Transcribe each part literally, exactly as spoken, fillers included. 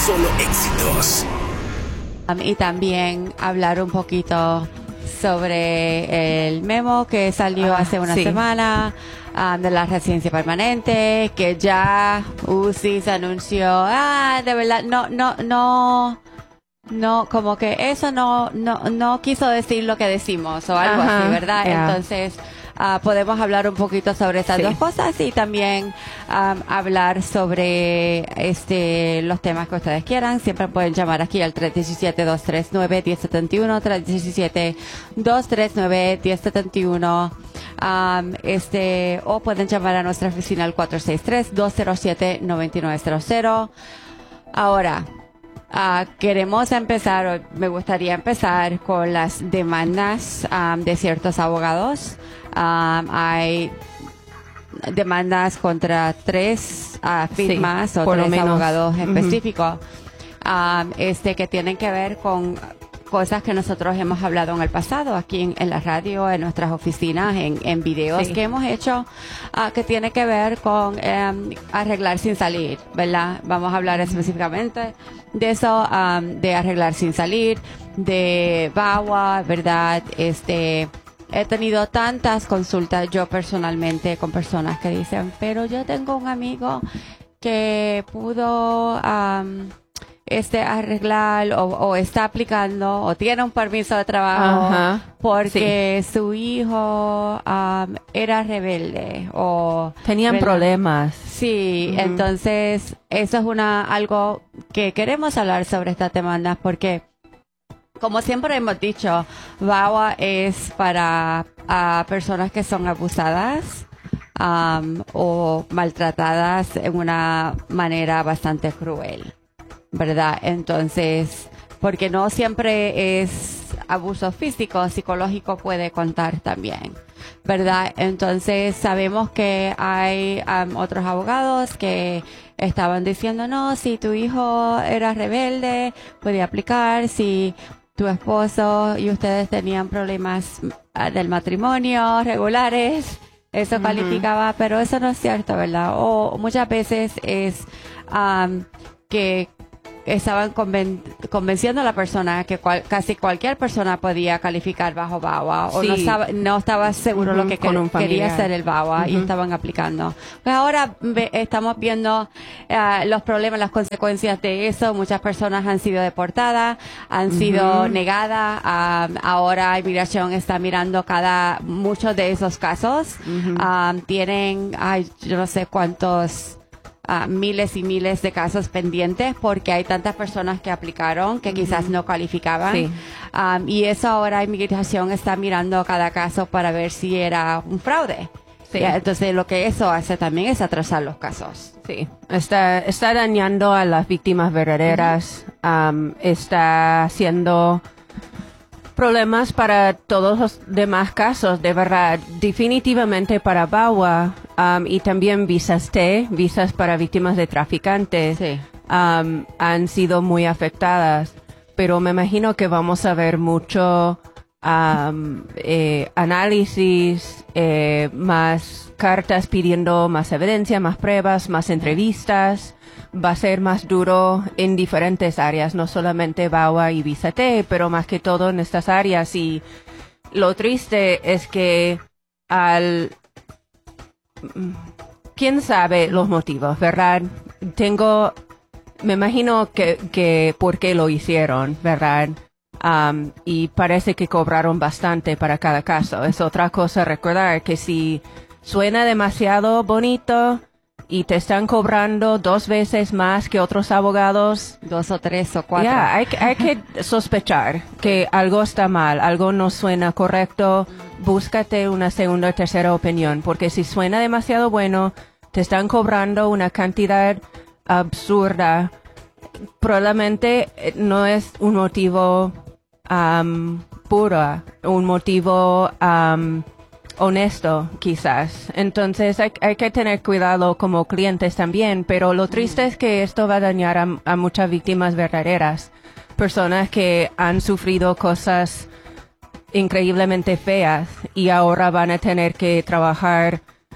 solo éxitos. Um, y también hablar un poquito sobre el memo que salió ah, hace una sí. semana um, de la residencia permanente, que ya U C I se anunció, ah, de verdad, no, no, no, no, como que eso no, no, no quiso decir lo que decimos o algo Ajá, así, ¿verdad? yeah. Entonces, Uh, podemos hablar un poquito sobre estas sí. dos cosas y también um, hablar sobre este los temas que ustedes quieran. Siempre pueden llamar aquí al tres uno siete, dos tres nueve, uno cero siete uno, tres uno siete, dos tres nueve, uno cero siete uno. Um, este, o pueden llamar a nuestra oficina al cuatro seis tres, dos cero siete, nueve nueve cero cero. Ahora, Uh, queremos empezar, o me gustaría empezar con las demandas um, de ciertos abogados. Um, hay demandas contra tres uh, firmas sí, o por tres lo menos. abogados Uh-huh. específicos um, este, que tienen que ver con cosas que nosotros hemos hablado en el pasado, aquí en, en la radio, en nuestras oficinas, en, en videos sí. que hemos hecho, uh, que tiene que ver con um, arreglar sin salir, ¿verdad? Vamos a hablar específicamente de eso, um, de arreglar sin salir, de V A W A, ¿verdad? Este, he tenido tantas consultas yo personalmente con personas que dicen, pero yo tengo un amigo que pudo um, este arreglar o, o está aplicando o tiene un permiso de trabajo Ajá, porque sí. su hijo um, era rebelde o tenían ¿verdad? problemas. Sí, Uh-huh. entonces eso es una algo que queremos hablar sobre estas demandas porque como siempre hemos dicho, V A W A es para uh, personas que son abusadas um, o maltratadas en una manera bastante cruel, ¿verdad? Entonces, porque no siempre es abuso físico, psicológico puede contar también, ¿verdad? Entonces, sabemos que hay um, otros abogados que estaban diciendo, no, si tu hijo era rebelde, podía aplicar, si tu esposo y ustedes tenían problemas uh, del matrimonio regulares, eso uh-huh. calificaba, pero eso no es cierto, ¿verdad? O muchas veces es um, que estaban conven convenciendo a la persona que cual casi cualquier persona podía calificar bajo V A W A o sí. no, estaba, no estaba seguro uh-huh, lo que que quería hacer el V A W A uh-huh. y estaban aplicando. Pues ahora ve, estamos viendo uh, los problemas, las consecuencias de eso. Muchas personas han sido deportadas, han uh-huh. sido negadas. Um, ahora inmigración está mirando cada muchos de esos casos. Uh-huh. um, tienen, ay, yo no sé cuántos Uh, miles y miles de casos pendientes porque hay tantas personas que aplicaron que quizás uh-huh. no calificaban sí. um, y eso ahora inmigración está mirando cada caso para ver si era un fraude. Sí. Entonces lo que eso hace también es atrasar los casos. Sí, está, está dañando a las víctimas verdaderas, uh-huh. um, está haciendo problemas para todos los demás casos, de verdad, definitivamente para V A W A um, y también visas T, visas para víctimas de traficantes, sí. um, han sido muy afectadas, pero me imagino que vamos a ver mucho um, eh, análisis, eh, más cartas pidiendo más evidencia, más pruebas, más entrevistas. Va a ser más duro en diferentes áreas, no solamente V A W A y Visa T, pero más que todo en estas áreas. Y lo triste es que al... ¿Quién sabe los motivos, verdad? Tengo... Me imagino que, que por qué lo hicieron, ¿verdad? Um, y parece que cobraron bastante para cada caso. Es otra cosa recordar que si suena demasiado bonito y te están cobrando dos veces más que otros abogados, dos o tres o cuatro. Yeah, hay, hay que sospechar que algo está mal, algo no suena correcto. Búscate una segunda o tercera opinión, porque si suena demasiado bueno, te están cobrando una cantidad absurda. Probablemente no es un motivo um, puro, un motivo um, honesto, quizás. Entonces hay, hay que tener cuidado como clientes también, pero lo triste es que esto va a dañar a, a muchas víctimas verdaderas, personas que han sufrido cosas increíblemente feas y ahora van a tener que trabajar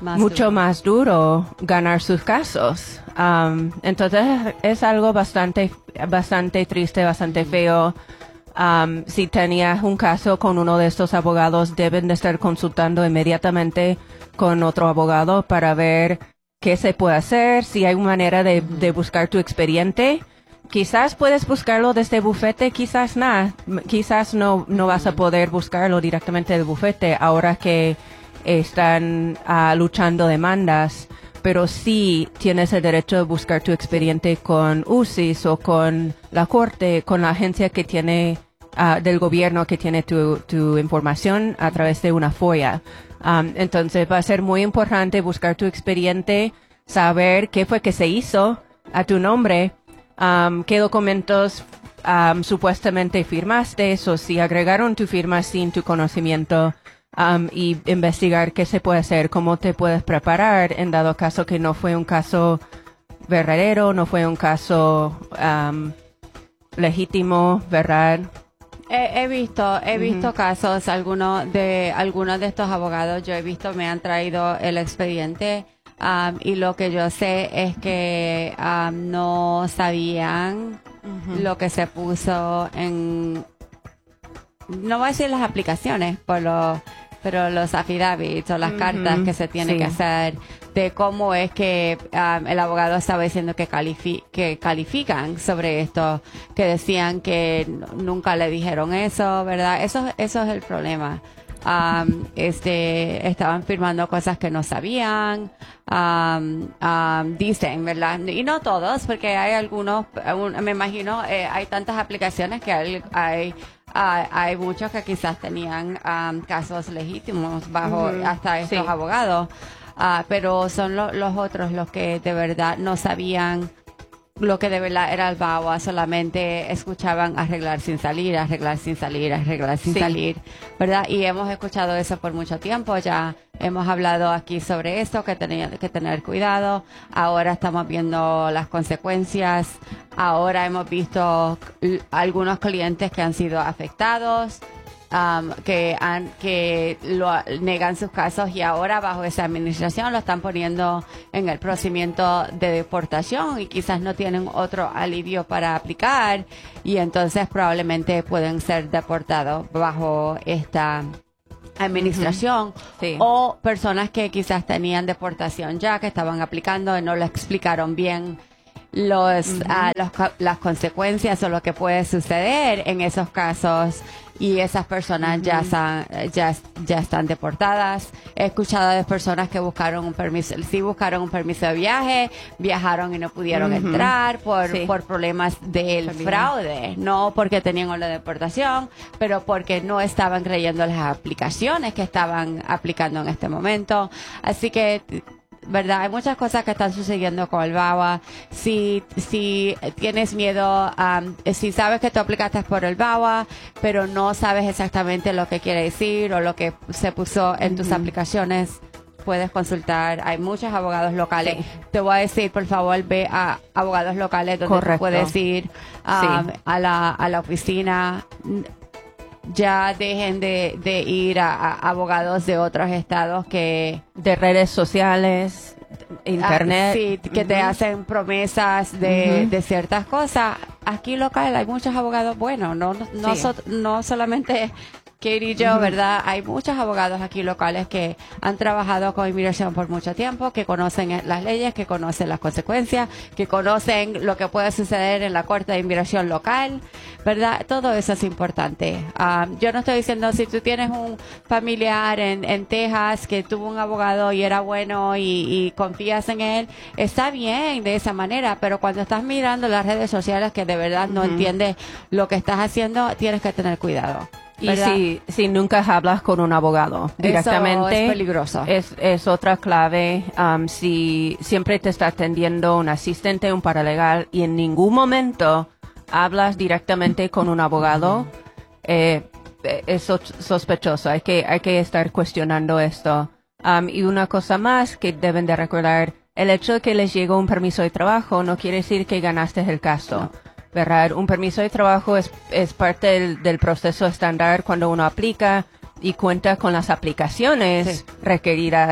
Más mucho duro. más duro ganar sus casos. Um, entonces es algo bastante, bastante triste, bastante feo. Um, si tenías un caso con uno de estos abogados, deben de estar consultando inmediatamente con otro abogado para ver qué se puede hacer, si hay una manera de, de buscar tu expediente. Quizás puedes buscarlo desde el bufete, quizás nada. Quizás no, no vas a poder buscarlo directamente del bufete ahora que están uh, luchando demandas, pero sí tienes el derecho de buscar tu expediente con U C I S o con la corte, con la agencia que tiene uh, del gobierno que tiene tu, tu información a través de una FOIA. Um, entonces va a ser muy importante buscar tu expediente, saber qué fue que se hizo a tu nombre, um, qué documentos um, supuestamente firmaste, o si agregaron tu firma sin tu conocimiento. Um, y investigar qué se puede hacer, cómo te puedes preparar en dado caso que no fue un caso verdadero, no fue un caso um, legítimo, ¿verdad? He, he visto, he Ujú. visto casos, algunos de algunos de estos abogados, yo he visto, me han traído el expediente um, y lo que yo sé es que um, no sabían Ujú. lo que se puso en, no voy a decir las aplicaciones, por lo, pero los affidavits o las Ujú, cartas que se tiene sí. que hacer, de cómo es que um, el abogado estaba diciendo que, califi que califican sobre esto, que decían que n- nunca le dijeron eso, ¿verdad? Eso, eso es el problema. Um, este, estaban firmando cosas que no sabían, um, um, dicen, ¿verdad? Y no todos, porque hay algunos, un- me imagino, eh, hay tantas aplicaciones que hay, hay, hay, hay muchos que quizás tenían um, casos legítimos bajo Ujú, hasta estos sí. abogados, Ah, pero son lo- los otros los que de verdad no sabían lo que de verdad era el V A W A, solamente escuchaban arreglar sin salir, arreglar sin salir, arreglar sin Sí. salir, ¿verdad? Y hemos escuchado eso por mucho tiempo, ya hemos hablado aquí sobre esto, que tenía que tener cuidado, ahora estamos viendo las consecuencias, ahora hemos visto l- algunos clientes que han sido afectados, um, que han, que lo negan sus casos y ahora bajo esa administración lo están poniendo en el procedimiento de deportación y quizás no tienen otro alivio para aplicar y entonces probablemente pueden ser deportados bajo esta administración. Sí. O personas que quizás tenían deportación ya, que estaban aplicando y no lo explicaron bien los, Ujú. ah, los ca- las consecuencias o lo que puede suceder en esos casos y esas personas ya, están, ya, ya están deportadas. He escuchado de personas que buscaron un permiso, sí buscaron un permiso de viaje, viajaron y no pudieron Ujú. entrar por, Sí. por problemas del También. fraude, no porque tenían la deportación, pero porque no estaban creyendo las aplicaciones que estaban aplicando en este momento. Así que ¿verdad? Hay muchas cosas que están sucediendo con el V A W A. Si, si tienes miedo, um, si sabes que tú aplicaste por el V A W A, pero no sabes exactamente lo que quiere decir o lo que se puso en tus Ujú. aplicaciones, puedes consultar. Hay muchos abogados locales. Sí. Te voy a decir, por favor, ve a abogados locales donde tú Correcto. puedes ir um, Sí. a, la, a la oficina. Ya dejen de, de ir a, a abogados de otros estados que De redes sociales, internet. Ah, sí, que te Ujú. hacen promesas de, Ujú. de ciertas cosas. Aquí local hay muchos abogados buenos, no, no, no, Sí. so- no solamente Katie y yo, Ujú. ¿verdad? Hay muchos abogados aquí locales que han trabajado con inmigración por mucho tiempo, que conocen las leyes, que conocen las consecuencias, que conocen lo que puede suceder en la Corte de Inmigración local, ¿verdad? Todo eso es importante. Ah, yo no estoy diciendo si tú tienes un familiar en, en Texas que tuvo un abogado y era bueno y, y confías en él, está bien de esa manera, pero cuando estás mirando las redes sociales que de verdad no Ujú. entiendes lo que estás haciendo, tienes que tener cuidado. Y ¿verdad? si, si nunca hablas con un abogado directamente, Eso es peligroso. es, es otra clave. Um, si siempre te está atendiendo un asistente, un paralegal, y en ningún momento hablas directamente con un abogado, eh, eh, es sos- sospechoso. Hay que, hay que estar cuestionando esto. Um, y una cosa más que deben de recordar, el hecho de que les llegó un permiso de trabajo no quiere decir que ganaste el caso. ¿Verdad? Un permiso de trabajo es, es parte del, del proceso estándar cuando uno aplica y cuenta con las aplicaciones Sí. requeridas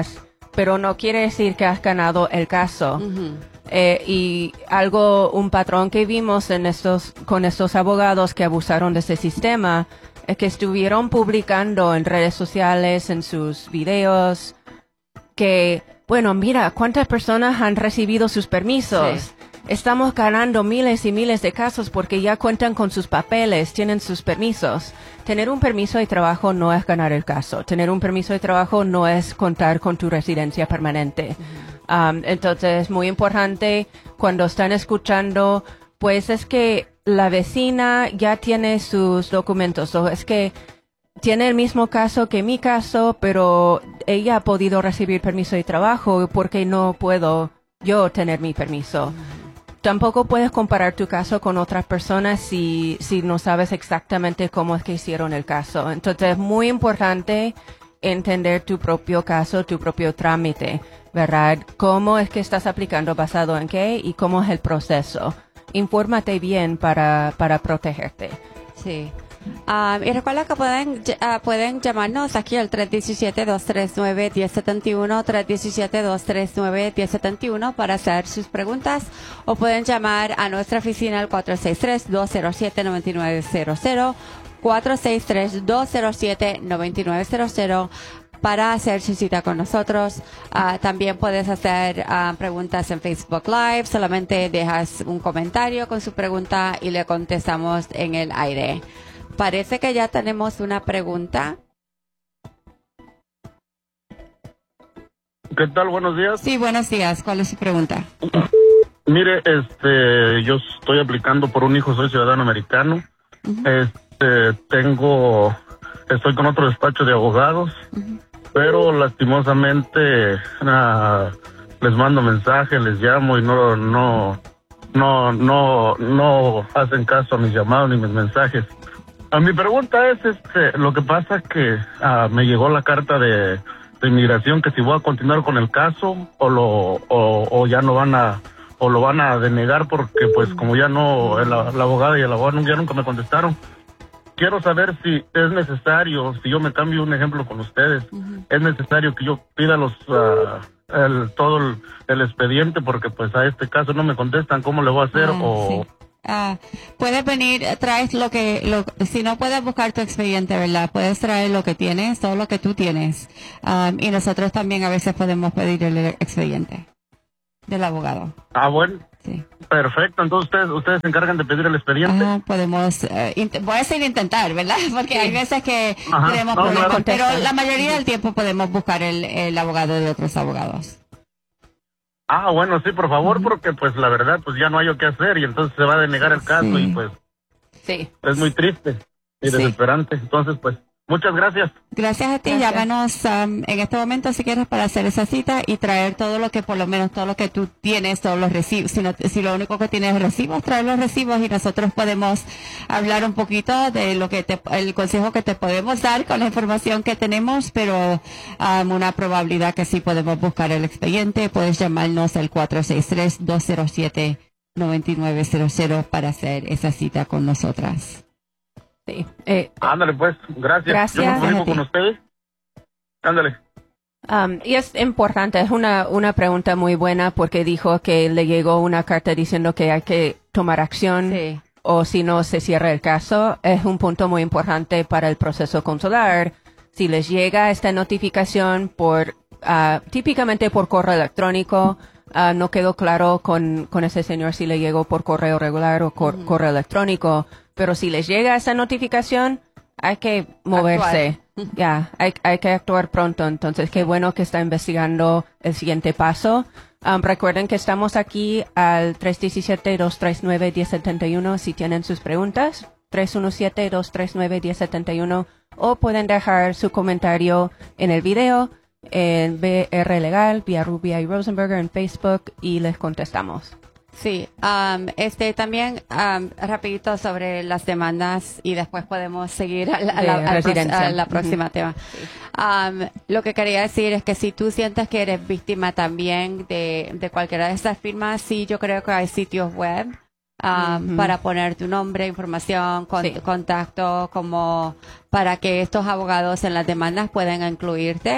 pero no quiere decir que has ganado el caso. Ujú. Eh, y algo, un patrón que vimos en estos, con estos abogados que abusaron de ese sistema, es que estuvieron publicando en redes sociales, en sus videos, que, bueno, mira, cuántas personas han recibido sus permisos. Sí. Estamos ganando miles y miles de casos porque ya cuentan con sus papeles, tienen sus permisos. Tener un permiso de trabajo no es ganar el caso. Tener un permiso de trabajo no es contar con tu residencia permanente. Uh-huh. Um, entonces, es muy importante cuando están escuchando, pues es que la vecina ya tiene sus documentos, o es que tiene el mismo caso que mi caso, pero ella ha podido recibir permiso de trabajo porque no puedo yo tener mi permiso. Uh-huh. Tampoco puedes comparar tu caso con otras personas si, si no sabes exactamente cómo es que hicieron el caso. Entonces es muy importante entender tu propio caso, tu propio trámite, ¿verdad? Cómo es que estás aplicando, basado en qué y cómo es el proceso. Infórmate bien para, para protegerte. Sí. Um, y recuerda que pueden uh, pueden llamarnos aquí al tres uno siete, dos tres nueve, uno cero siete uno, tres uno siete, dos tres nueve, uno cero siete uno para hacer sus preguntas, o pueden llamar a nuestra oficina al cuatro seis tres, dos cero siete, nueve nueve cero cero, cuatro seis tres, dos cero siete, nueve nueve cero cero para hacer su cita con nosotros. Uh, también puedes hacer uh, preguntas en Facebook Live, solamente dejas un comentario con su pregunta y le contestamos en el aire. Parece que ya tenemos una pregunta. ¿Qué tal? Buenos días. Sí, buenos días. ¿Cuál es su pregunta? Mire, este, yo estoy aplicando por un hijo, soy ciudadano americano. Uh-huh. Este, tengo, estoy con otro despacho de abogados, uh-huh. pero lastimosamente uh, les mando mensajes, les llamo y no, no, no, no, no hacen caso a mis llamados ni mis mensajes. A mi pregunta es, este, lo que pasa es que uh, me llegó la carta de, de inmigración que si voy a continuar con el caso o lo o, o ya no van a o lo van a denegar porque pues como ya no el, la abogada y el abogado ya nunca me contestaron. Quiero saber si es necesario, si yo me cambio un ejemplo con ustedes, uh-huh. es necesario que yo pida los uh, el, todo el, el expediente porque pues a este caso no me contestan, ¿cómo le voy a hacer? Uh, o sí. Ah, puedes venir, traes lo que, lo, si no puedes buscar tu expediente, ¿verdad? Puedes traer lo que tienes, todo lo que tú tienes. Um, y nosotros también a veces podemos pedir el expediente del abogado. Ah, bueno. Sí. Perfecto, entonces ustedes, ustedes se encargan de pedir el expediente. Ah, podemos, uh, int- voy a decir intentar, ¿verdad? Porque sí. hay veces que Ajá. tenemos no, problemas, claro. pero la mayoría del tiempo podemos buscar el, el abogado de otros abogados. Ah, bueno, sí, por favor, uh-huh. porque pues la verdad, pues ya no hay qué hacer y entonces se va a denegar el caso sí. y pues sí. es muy triste y sí. desesperante. Entonces, pues, muchas gracias. Gracias a ti. Gracias. Llámanos um, en este momento si quieres para hacer esa cita y traer todo lo que, por lo menos todo lo que tú tienes, todos los recibos. Si, no, si lo único que tienes es recibos, traer los recibos y nosotros podemos hablar un poquito de lo que te, el consejo que te podemos dar con la información que tenemos, pero um, una probabilidad que sí podemos buscar el expediente. Puedes llamarnos al cuatro seis tres, dos cero siete, nueve nueve cero cero para hacer esa cita con nosotras. Sí. Eh, Ándale, pues, gracias. Gracias. Yo me comunico con ustedes. Ándale. Um, y es importante, es una, una pregunta muy buena porque dijo que le llegó una carta diciendo que hay que tomar acción sí. o si no se cierra el caso. Es un punto muy importante para el proceso consular. Si les llega esta notificación por, uh, típicamente por correo electrónico, uh, no quedó claro con, con ese señor si le llegó por correo regular o cor- uh-huh. correo electrónico. Pero si les llega esa notificación, hay que moverse. Ya, yeah, hay, hay que actuar pronto. Entonces, qué bueno que está investigando el siguiente paso. Um, recuerden que estamos aquí al tres uno siete, dos tres nueve, uno cero siete uno si tienen sus preguntas. tres uno siete, dos tres nueve, uno cero siete uno o pueden dejar su comentario en el video en B R Legal, vía Rubia y Rosenberger en Facebook y les contestamos. Sí, um, este también um, rapidito sobre las demandas y después podemos seguir a la, a la, a la, pro- a la próxima uh-huh. tema. Sí. Um, lo que quería decir es que si tú sientes que eres víctima también de, de cualquiera de estas firmas, sí, yo creo que hay sitios web um, uh-huh. para poner tu nombre, información, con, sí. contacto, como para que estos abogados en las demandas puedan incluirte.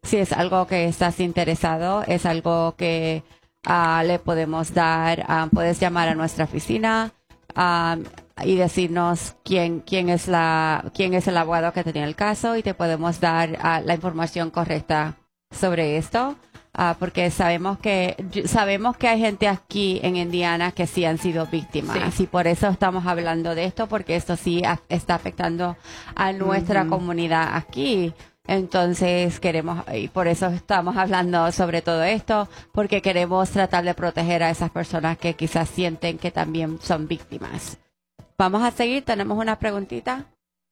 si es algo que estás interesado, es algo que uh, le podemos dar, um, puedes llamar a nuestra oficina um, y decirnos quién quién es la quién es el abogado que tenía el caso y te podemos dar uh, la información correcta sobre esto. Uh, porque sabemos que sabemos que hay gente aquí en Indiana que sí han sido víctimas, sí. Y por eso estamos hablando de esto, porque esto sí a, está afectando a nuestra uh-huh. comunidad aquí. Entonces queremos, y por eso estamos hablando sobre todo esto, porque queremos tratar de proteger a esas personas que quizás sienten que también son víctimas. Vamos a seguir, tenemos una preguntita.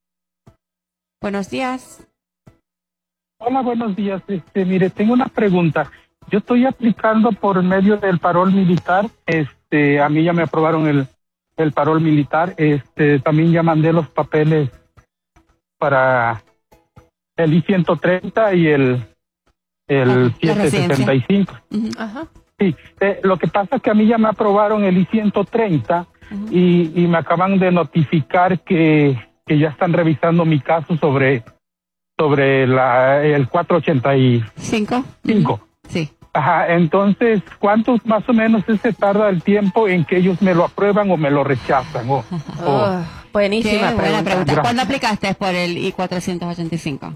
Buenos días. Hola, buenos días. Este, mire, tengo una pregunta. Yo estoy aplicando por medio del parol militar. Este, a mí ya me aprobaron el, el parol militar. Este, también ya mandé los papeles para el I ciento treinta y el, el setecientos sesenta y cinco. Uh-huh. Ajá. Sí, eh, lo que pasa es que a mí ya me aprobaron el I ciento treinta uh-huh. y, y me acaban de notificar que, que ya están revisando mi caso sobre... sobre la, el cuatrocientos ochenta y cinco. ¿Cinco? Sí. Ajá, entonces, ¿cuánto más o menos se tarda el tiempo en que ellos me lo aprueban o me lo rechazan? O, oh, o... Buenísima pregunta. pregunta. ¿Cuándo aplicaste por el I cuatrocientos ochenta y cinco?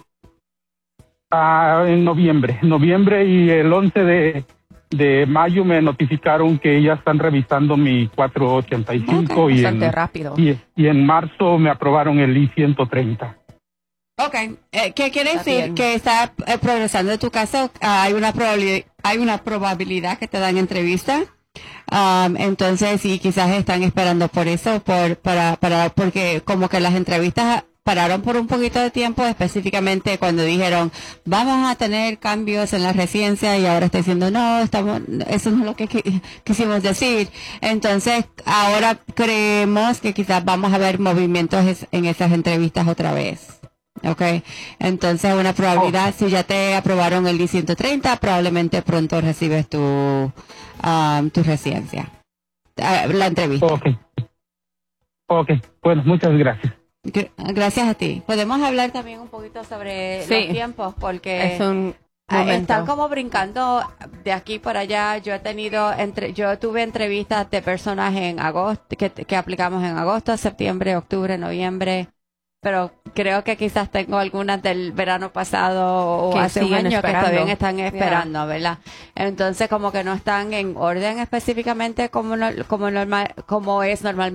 Ah, en noviembre. Noviembre y el once de, de mayo me notificaron que ya están revisando mi cuatrocientos ochenta y cinco. Okay. Y, en, rápido. Y, y en marzo me aprobaron el I ciento treinta. Ok, eh, ¿qué quiere está decir? Bien. Que está eh, progresando en tu caso. Uh, hay una probabilidad, hay una probabilidad que te dan entrevista. Um, entonces, sí, quizás están esperando por eso, por para para porque como que las entrevistas pararon por un poquito de tiempo, específicamente cuando dijeron vamos a tener cambios en la residencia y ahora está diciendo no, estamos, eso no es lo que qu- quisimos decir. Entonces, ahora creemos que quizás vamos a ver movimientos en esas entrevistas otra vez. Okay, entonces una probabilidad, oh. si ya te aprobaron el I ciento treinta, probablemente pronto recibes tu um, tu residencia, uh, la entrevista. Okay. Ok, bueno, muchas gracias. G- gracias a ti. Podemos hablar también un poquito sobre sí. los tiempos, porque es un uh, están como brincando de aquí para allá. Yo he tenido, entre, yo tuve entrevistas de personas en agosto, que, que aplicamos en agosto, septiembre, octubre, noviembre. Pero creo que quizás tengo algunas del verano pasado o que hace un año esperando. que todavía están esperando, yeah. ¿verdad? Entonces como que no están en orden específicamente como no, como normal, como es normalmente.